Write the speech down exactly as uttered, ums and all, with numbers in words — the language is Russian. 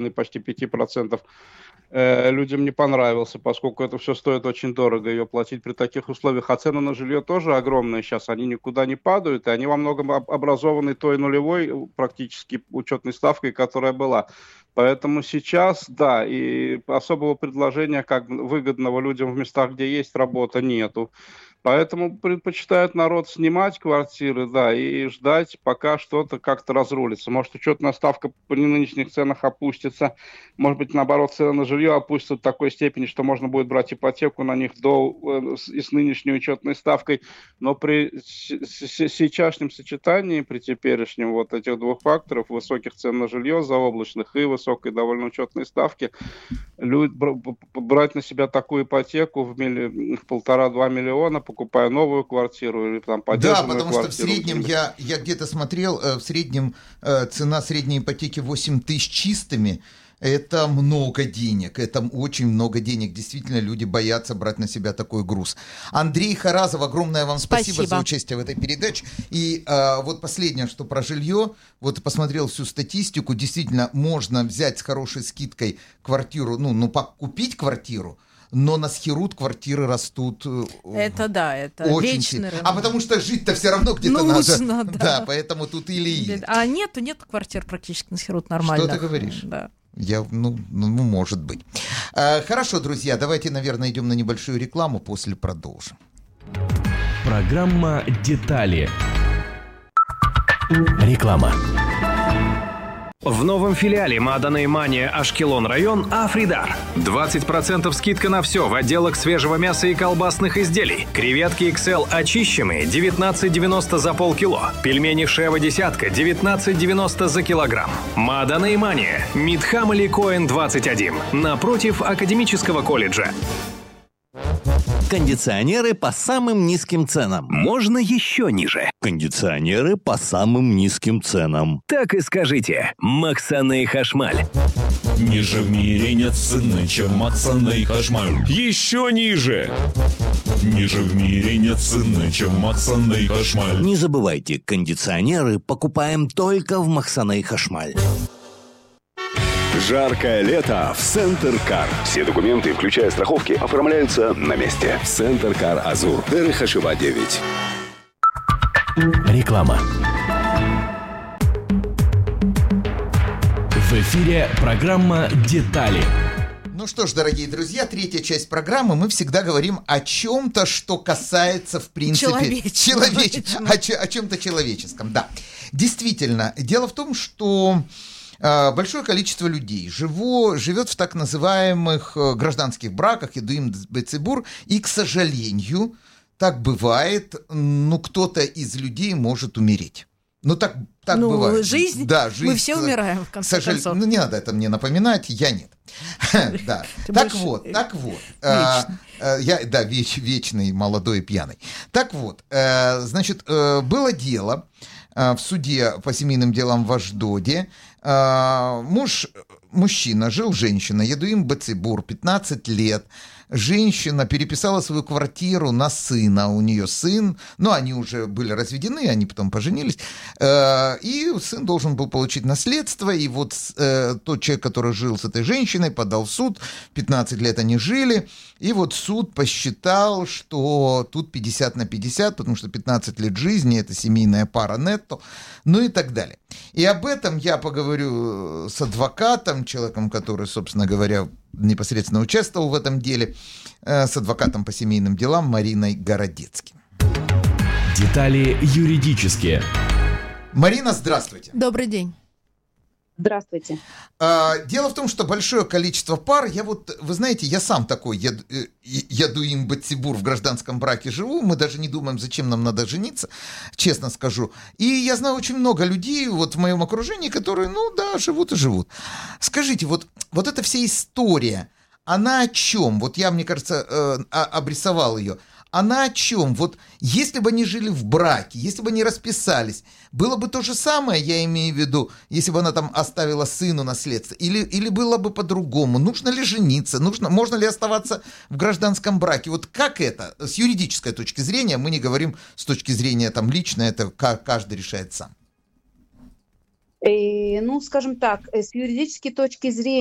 почти пять процентов, э, людям не понравился, поскольку это все стоит очень дорого, ее платить при таких условиях. А цены на жилье тоже огромные сейчас, они никуда не падают, и они во многом образованы той нулевой практически учетной ставкой, которая была. Поэтому сейчас, да, и особого предложения, как выгодного людям в местах, где есть работа, нету. Поэтому предпочитает народ снимать квартиры, да, и ждать, пока что-то как-то разрулится. Может, учетная ставка при нынешних ценах опустится, может быть, наоборот, цены на жилье опустятся до такой степени, что можно будет брать ипотеку на них до, и с нынешней учетной ставкой. Но при сейчасшнем сочетании, при теперешнем вот этих двух факторов, высоких цен на жилье заоблачных и высокой довольно учетной ставки, люди, брать на себя такую ипотеку в, милли, в полтора-два миллиона, покупая новую квартиру или там поддержанную квартиру. Да, потому квартиру, что в среднем, я, я где-то смотрел, в среднем цена средней ипотеки восемь тысяч чистыми. Это много денег, это очень много денег. Действительно, люди боятся брать на себя такой груз. Андрей Харазов, огромное вам спасибо, спасибо. за участие в этой передаче. И а, вот последнее, что про жилье. Вот посмотрел всю статистику. Действительно, можно взять с хорошей скидкой квартиру, ну, ну купить квартиру, но на схерут квартиры растут. Это да, это очень вечный рынок. А потому что жить-то все равно где-то нужно, надо. Да. да, поэтому тут или-или. А нету, нету квартир практически на схерут нормально. Что ты говоришь? Да. Я, ну, ну, может быть. А, хорошо, друзья, давайте, наверное, идем на небольшую рекламу, после продолжим. Программа «Детали». Реклама. В новом филиале Маданей Мания Ашкелон район Афридар. двадцать процентов скидка на все в отделах свежего мяса и колбасных изделий. Креветки икс эл очищенные девятнадцать девяносто за полкило. Пельмени Шева десятка девятнадцать девяносто за килограмм. Маданей Мания. Мидхам Али Коэн двадцать один. Напротив Академического колледжа. Кондиционеры по самым низким ценам. Можно еще ниже. Кондиционеры по самым низким ценам. Так и скажите. Максаней Хашмаль. Ниже в мире нет цены, чем Максаней Хашмаль. Еще ниже. Ниже в мире нет цены, чем Максаней Хашмаль. Не забывайте, кондиционеры покупаем только в Максаней Хашмаль. Жаркое лето в Центр Кар. Все документы, включая страховки, оформляются на месте. Центр Кар Азур. Дерехашева девять. Реклама. В эфире программа «Детали». Ну что ж, дорогие друзья, третья часть программы. Мы всегда говорим о чем-то, что касается, в принципе, человеч... о, ч... о чем-то человеческом. Да, действительно. Дело в том, что большое количество людей живо, живет в так называемых гражданских браках, Ядуим Бецибур, и, к сожалению, так бывает, ну, кто-то из людей может умереть. Ну, так, так ну, бывает. Жизнь, да, жизнь, мы все умираем, в конце сожал... концов. Ну, не надо это мне напоминать, я нет. Да. Так вот, так вот. Я, да, вечный, молодой и пьяный. Так вот, значит, было дело в суде по семейным делам в Ашдоде. Муж, мужчина жил женщина, Ядуим Бецибур, пятнадцать лет. Женщина переписала свою квартиру на сына. У нее сын, ну, они уже были разведены, они потом поженились. И сын должен был получить наследство. И вот тот человек, который жил с этой женщиной, подал в суд. пятнадцать лет они жили. И вот суд посчитал, что тут пятьдесят на пятьдесят, потому что пятнадцать лет жизни, это семейная пара нетто, ну и так далее. И об этом я поговорю с адвокатом, человеком, который, собственно говоря, непосредственно участвовал в этом деле, с адвокатом по семейным делам Мариной Городецким. Детали юридические. Марина, здравствуйте. Добрый день. Здравствуйте. Дело в том, что большое количество пар, я вот, вы знаете, я сам такой, я, Ядуим Бецибур, в гражданском браке живу, мы даже не думаем, зачем нам надо жениться, честно скажу. И я знаю очень много людей вот в моем окружении, которые, ну да, живут и живут. Скажите, вот, вот эта вся история, она о чем? Вот я, мне кажется, э, обрисовал ее. Она о чем? Вот если бы они жили в браке, если бы они расписались, было бы то же самое, я имею в виду, если бы она там оставила сыну наследство, или, или было бы по-другому? Нужно ли жениться? Нужно, можно ли оставаться в гражданском браке? Вот как это? С юридической точки зрения, мы не говорим с точки зрения там личной, это каждый решает сам. И, ну, скажем так, с юридической точки зрения,